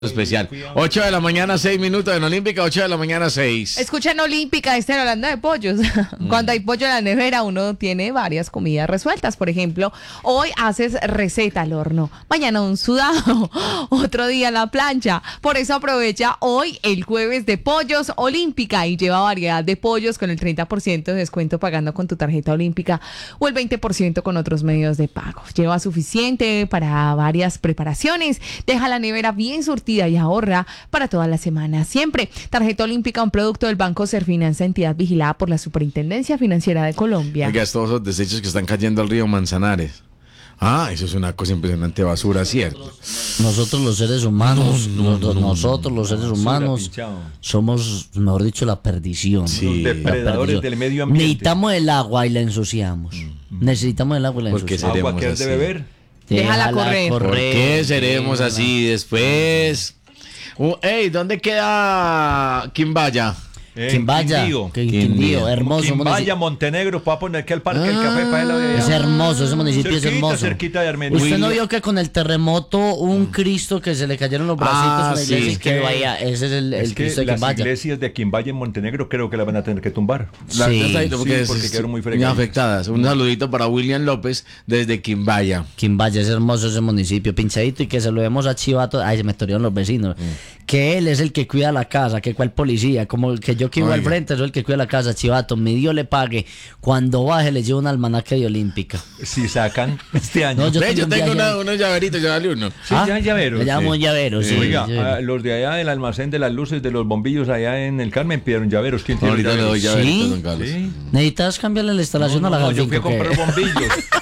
Especial. 8 de la mañana, 6 minutos en Olímpica, 8 de la mañana, 6. Escuchen Olímpica, estén hablando de pollos. Cuando hay pollo en la nevera, uno tiene varias comidas resueltas. Por ejemplo, hoy haces receta al horno, mañana un sudado, otro día la plancha. Por eso aprovecha hoy el jueves de pollos Olímpica y lleva variedad de pollos con el 30% de descuento pagando con tu tarjeta Olímpica o el 20% con otros medios de pago. Lleva suficiente para varias preparaciones. Deja la nevera bien surtida y ahorra para toda la semana. Siempre. Tarjeta Olímpica, un producto del Banco Serfinanza, entidad vigilada por la Superintendencia Financiera de Colombia. Oiga, todos esos desechos que están cayendo al río Manzanares. Eso es una cosa impresionante, basura, ¿cierto? Nosotros los seres humanos, nosotros los seres humanos somos, mejor dicho, la perdición. Sí. Los depredadores del medio ambiente. Necesitamos el agua y la ensuciamos. Necesitamos el agua y la ¿Por qué ensuciamos. seremos Agua que has de así? beber. Déjala correr. ¿Por qué seremos así después? ¿Dónde queda Quimbaya? Quimbaya, Quindío, hermoso Quimbaya, municipio. Montenegro, para poner aquí al parque del café para él. Es hermoso, ese municipio es hermoso. Cerquita de Armenia. ¿Usted no vio que con el terremoto un Cristo que se le cayeron los bracitos en la iglesia sí. y que vaya? Ese es el Es que Cristo de las Quimbaya. iglesias de Quimbaya en Montenegro creo que la van a tener que tumbar. Porque quedaron muy muy fregadas. afectadas. Un saludito para William López desde Quimbaya. Quimbaya, es hermoso ese municipio, pinchadito, y que se lo vemos a Chivato. Ay, se me torearon los vecinos. Que él es el que cuida la casa, que cual policía, como el que yo que iba al Oiga. frente, soy el que cuida la casa, Chivato. Mi Dios le pague. Cuando baje, le llevo un almanaque de Olímpica. Si sacan este año. No, yo Yo tengo tengo un viaje. unos llaveritos, yo dale uno. Sí, ya hay llaveros. Le llamo un llavero, sí. Oiga, sí. los de allá del almacén de las luces de los bombillos allá en el Carmen pidieron llaveros. ¿Quién tiene Ahorita le doy llaveros? llaveritos, ¿Sí? don Carlos. Sí. ¿Necesitas cambiarle la instalación a la Yo fui a Galvinco, comprar qué? bombillos.